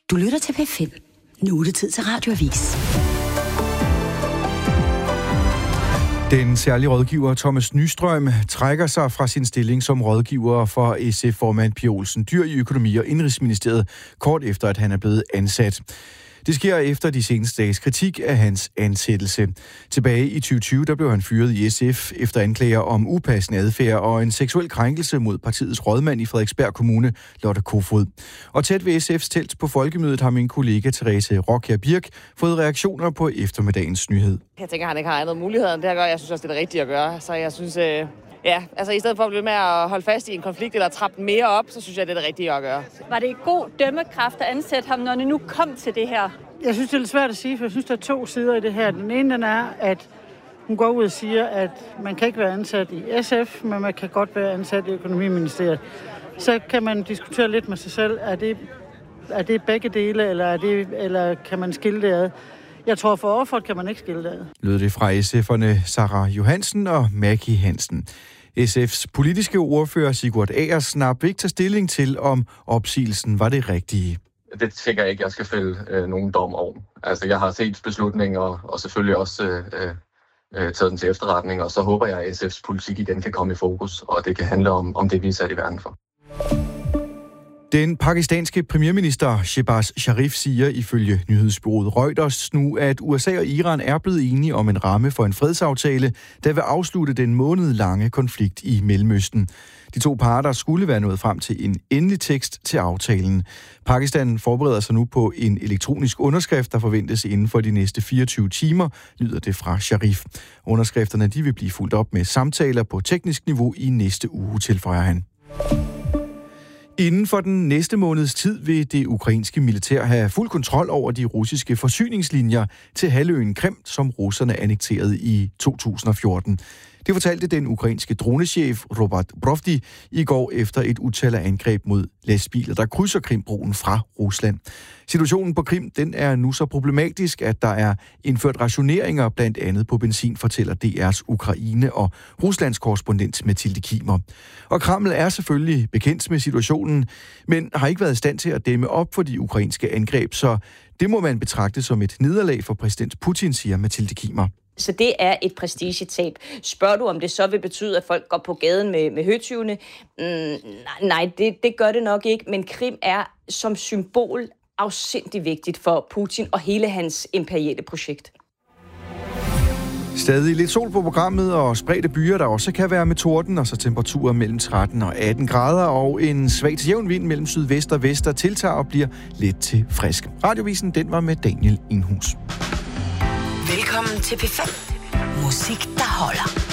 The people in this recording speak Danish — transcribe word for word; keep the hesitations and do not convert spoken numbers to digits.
Du lytter til P fem. Nu er det tid til Radioavis. Den særlige rådgiver Thomas Nystrøm trækker sig fra sin stilling som rådgiver for S F-formand Pia Olsen Dyhr i Økonomi- og Indenrigsministeriet, kort efter at han er blevet ansat. Det sker efter de seneste dages kritik af hans ansættelse. Tilbage i tyve tyve der blev han fyret i S F efter anklager om upassende adfærd og en seksuel krænkelse mod partiets rådmand i Frederiksberg Kommune, Lotte Kofod. Og tæt ved S F's telt på folkemødet har min kollega Therese Rockjær Birk fået reaktioner på eftermiddagens nyhed. Jeg tænker, at han ikke har andet muligheder end det at gøre. Jeg synes også, det er det rigtige at gøre. Så jeg synes, øh, ja, altså i stedet for at blive med at holde fast i en konflikt eller trappe den mere op, så synes jeg, det er det rigtige at gøre. Var det god dømmekraft at ansætte ham, når det nu kom til det her? Jeg synes, det er lidt svært at sige, for jeg synes, der er to sider i det her. Den ene den er, at hun går ud og siger, at man kan ikke være ansat i S F, men man kan godt være ansat i Økonomiministeriet. Så kan man diskutere lidt med sig selv, er det, er det begge dele, eller, er det, eller kan man skille det ad? Jeg tror, for offeret kan man ikke skille det ad. Lød det fra S F'erne Sarah Johansen og Maggie Hansen. S F's politiske ordfører Sigurd Agersnap vil ikke tage stilling til, om opsigelsen var det rigtige. Det tænker jeg ikke, jeg skal fælde øh, nogen dom over. Altså, jeg har set beslutningen og, og selvfølgelig også øh, øh, taget den til efterretning, og så håber jeg, at S F's politik igen kan komme i fokus, og det kan handle om, om det, vi er sat i verden for. Den pakistanske premierminister Shehbaz Sharif siger ifølge nyhedsbureauet Reuters nu, at U S A og Iran er blevet enige om en ramme for en fredsaftale, der vil afslutte den månedlange konflikt i Mellemøsten. De to parter skulle være nået frem til en endelig tekst til aftalen. Pakistan forbereder sig nu på en elektronisk underskrift, der forventes inden for de næste fireogtyve timer, lyder det fra Sharif. Underskrifterne de vil blive fulgt op med samtaler på teknisk niveau i næste uge, tilføjer han. Inden for den næste måneds tid vil det ukrainske militær have fuld kontrol over de russiske forsyningslinjer til halvøen Krim, som russerne annekterede i to tusind og fjorten. Det fortalte den ukrainske dronechef Robert Brovdi i går efter et utal af angreb mod lastbiler, der krydser Krimbroen fra Rusland. Situationen på Krim den er nu så problematisk, at der er indført rationeringer blandt andet på benzin, fortæller D R's Ukraine- og Ruslands korrespondent Mathilde Kimer. Og Kreml er selvfølgelig bekendt med situationen, men har ikke været i stand til at dæmme op for de ukrainske angreb, så det må man betragte som et nederlag for præsident Putin, siger Mathilde Kimer. Så det er et prestigetab. Spørger du, om det så vil betyde, at folk går på gaden med, med høtyvene? Mm, nej, det, det gør det nok ikke. Men Krim er som symbol afsindig vigtigt for Putin og hele hans imperiale projekt. Stadig lidt sol på programmet og spredte byer, der også kan være med torden, og så temperaturer mellem tretten og atten grader, og en svag til jævn vind mellem sydvest og vest, der tiltager og bliver lidt til frisk. Radiovisen, den var med Daniel Inhus. Velkommen til P fem. Musik, der holder.